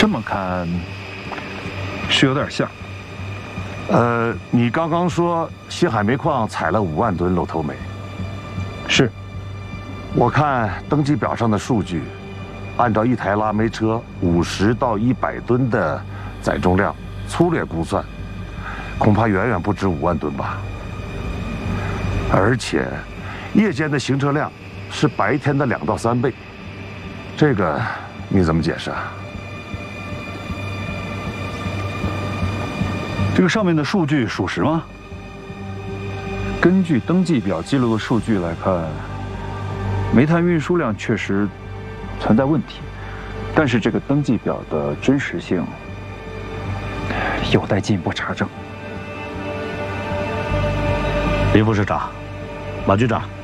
这么看是有点像。 你刚刚说西海煤矿采了5万吨漏头煤， 是。 我看登记表上的数据，按照一台拉煤车50到100吨的载重量，粗略估算，恐怕远远不止5万吨吧。而且，夜间的行车量是白天的2到3倍，这个你怎么解释啊？ 这个上面的数据属实吗？根据登记表记录的数据来看，煤炭运输量确实存在问题，但是这个登记表的真实性有待进一步查证。 林副市长、马局长，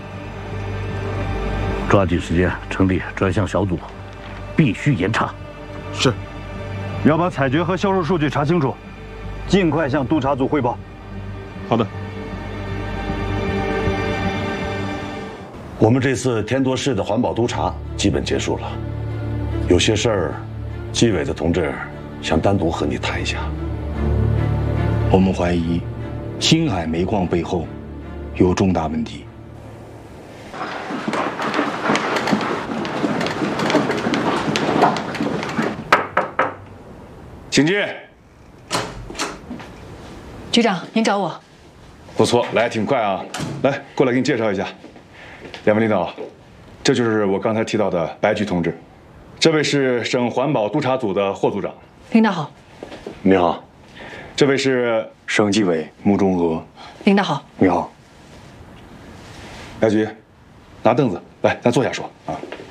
抓紧时间成立专项小组，必须严查。 是，要把采掘和销售数据查清楚，尽快向督察组汇报。 好的。 我们这次天多市的环保督查基本结束了，有些事儿，纪委的同志想单独和你谈一下。 我们怀疑星海煤矿背后有重大问题。 请进。 局长，您找我？ 不错，来挺快啊！来，过来给你介绍一下，两位领导，这就是我刚才提到的白菊同志，这位是省环保督察组的霍组长。 领导好。 你好。 这位是省纪委穆中娥。 领导好。 你好。 白菊，拿凳子来，咱坐下说啊。